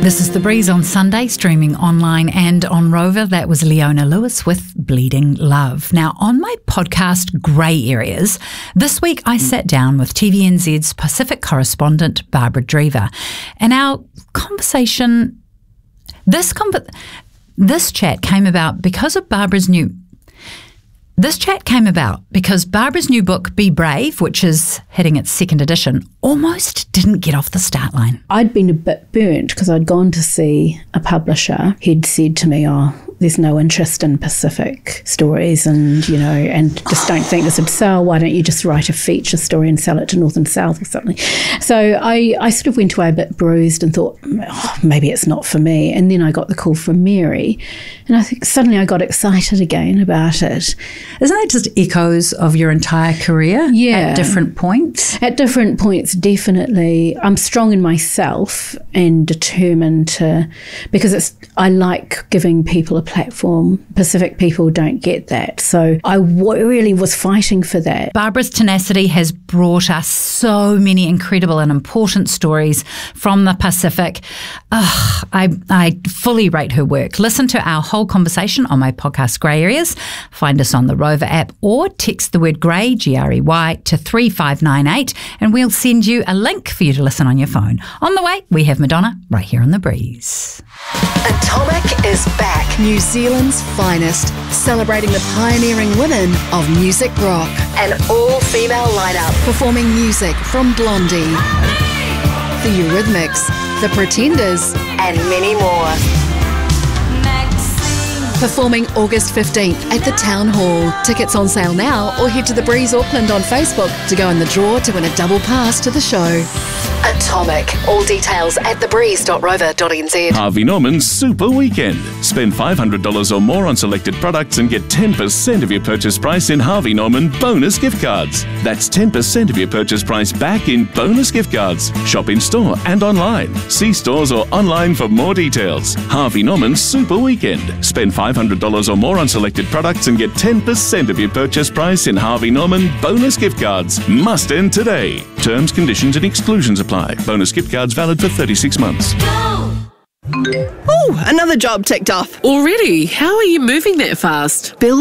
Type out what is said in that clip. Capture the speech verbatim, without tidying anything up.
This is The Breeze on Sunday, streaming online and on Rover. That was Leona Lewis with Bleeding Love. Now, on my podcast, Grey Areas, this week I sat down with T V N Z's Pacific correspondent, Barbara Dreaver. And our conversation, this, com- this chat came about because of Barbara's new... This chat came about because Barbara's new book, Be Brave, which is hitting its second edition, almost didn't get off the start line. I'd been a bit burnt because I'd gone to see a publisher. He'd said to me, oh, there's no interest in Pacific stories and, you know, and just don't think this would sell. Why don't you just write a feature story and sell it to North and South or something? So I, I sort of went away a bit bruised and thought, oh, maybe it's not for me. And then I got the call from Mary and I think suddenly I got excited again about it. Isn't that just echoes of your entire career? Yeah. At different points? At different points, definitely. I'm strong in myself and determined to, because it's, I like giving people a platform. Pacific people don't get that. So I w- really was fighting for that. Barbara's tenacity has brought us so many incredible and important stories from the Pacific. Ugh, I, I fully rate her work. Listen to our whole conversation on my podcast, Grey Areas. Find us on the Rover app or text the word grey, G R E Y, to three five nine eight and we'll send you a link for you to listen on your phone. On the way, we have Madonna right here on The Breeze. Atomic is back. New Zealand's finest, celebrating the pioneering women of music rock. An all-female lineup performing music from Blondie, The Eurythmics, The Pretenders, and many more. Performing August fifteenth at the Town Hall. Tickets on sale now or head to The Breeze Auckland on Facebook to go in the draw to win a double pass to the show. Atomic. All details at the breeze dot rover dot n z. Harvey Norman's Super Weekend. Spend five hundred dollars or more on selected products and get ten percent of your purchase price in Harvey Norman bonus gift cards. That's ten percent of your purchase price back in bonus gift cards. Shop in store and online. See stores or online for more details. Harvey Norman's Super Weekend. Spend five hundred dollars or more on selected products and get ten percent of your purchase price in Harvey Norman bonus gift cards. Must end today. Terms, conditions and exclusions apply. Bonus gift cards valid for thirty-six months. Oh, another job ticked off. Already? How are you moving that fast? Build